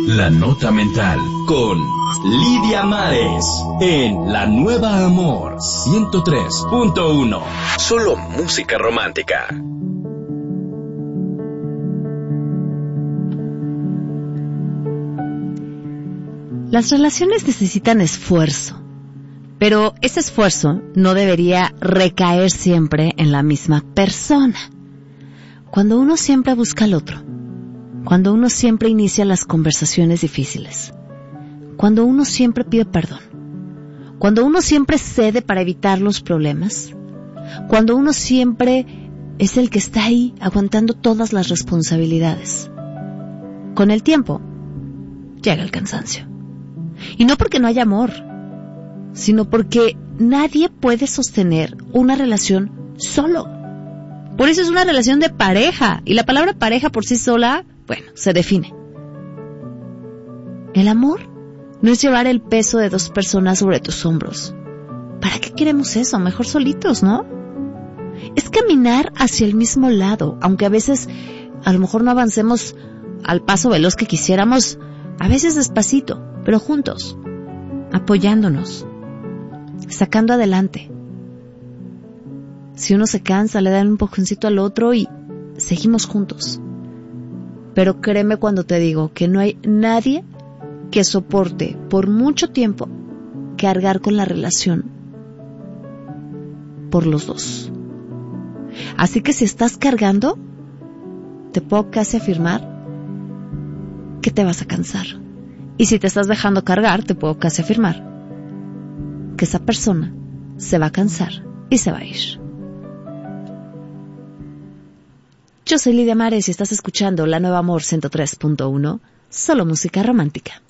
La Nota Mental con Lidia Mares en La Nueva Amor 103.1. Solo música romántica. Las relaciones necesitan esfuerzo, pero ese esfuerzo no debería recaer siempre en la misma persona. Cuando uno siempre busca al otro, cuando uno siempre inicia las conversaciones difíciles, cuando uno siempre pide perdón, cuando uno siempre cede para evitar los problemas, cuando uno siempre es el que está ahí aguantando todas las responsabilidades, con el tiempo llega el cansancio. Y no porque no haya amor, sino porque nadie puede sostener una relación solo. Por eso es una relación de pareja. Y la palabra pareja por sí sola, bueno, se define. El amor no es llevar el peso de dos personas sobre tus hombros. ¿Para qué queremos eso? Mejor solitos, ¿no? Es caminar hacia el mismo lado, aunque a veces a lo mejor no avancemos al paso veloz que quisiéramos, a veces despacito, pero juntos, apoyándonos, sacando adelante. Si uno se cansa, le dan un empujoncito al otro y seguimos juntos. Pero créeme cuando te digo que no hay nadie que soporte por mucho tiempo cargar con la relación por los dos. Así que si estás cargando, te puedo casi afirmar que te vas a cansar. Y si te estás dejando cargar, te puedo casi afirmar que esa persona se va a cansar y se va a ir. Yo soy Lidia Mares y estás escuchando La Nueva Amor 103.1, solo música romántica.